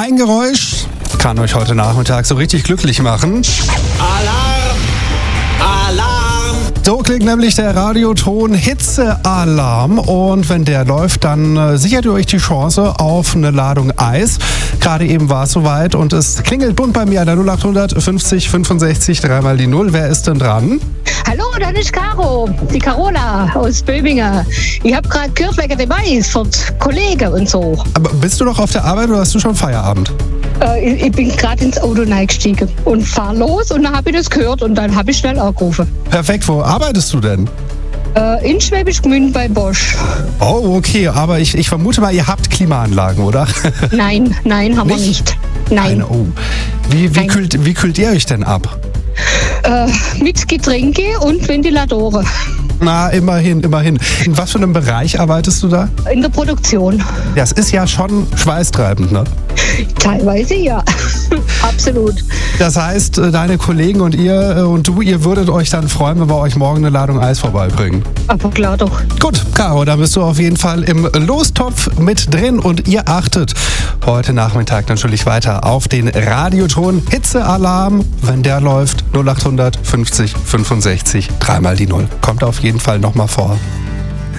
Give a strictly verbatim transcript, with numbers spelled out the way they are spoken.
ein Geräusch kann euch heute Nachmittag so richtig glücklich machen. Alarm! Alarm! So klingt nämlich der Radioton Hitzealarm und wenn der läuft, dann äh, sichert ihr euch die Chance auf eine Ladung Eis. Gerade eben war es soweit und es klingelt bunt bei mir an der null acht fünfzig fünfundsechzig dreimal die Null. Wer ist denn dran? Hallo, das ist Caro, die Carola aus Böbingen. Ich habe gerade gehört wegen dem Eis von Kollegen und so. Aber bist du noch auf der Arbeit oder hast du schon Feierabend? Äh, ich, ich bin gerade ins Auto eingestiegen und fahre los und dann habe ich das gehört und dann habe ich schnell angerufen. Perfekt, wo arbeitest du denn? Äh, in Schwäbisch Gmünd bei Bosch. Oh, okay, aber ich, ich vermute mal, ihr habt Klimaanlagen, oder? Nein, nein, haben Nicht? wir nicht. Nein. Eine, oh. Wie, wie, Nein. kühlt, wie kühlt ihr euch denn ab? Äh, mit Getränke und Ventilatoren. Na, immerhin, immerhin. In was für einem Bereich arbeitest du da? In der Produktion. Das ist ja schon schweißtreibend, ne? Teilweise ja. Absolut. Das heißt, deine Kollegen und ihr und du, ihr würdet euch dann freuen, wenn wir euch morgen eine Ladung Eis vorbeibringen. Aber klar doch. Gut, Caro, dann bist du auf jeden Fall im Lostopf mit drin und ihr achtet heute Nachmittag natürlich weiter auf den Radioton Hitzealarm. Wenn der läuft, null acht fünfzig fünfundsechzig dreimal die Null. Kommt auf jeden Fall nochmal vor.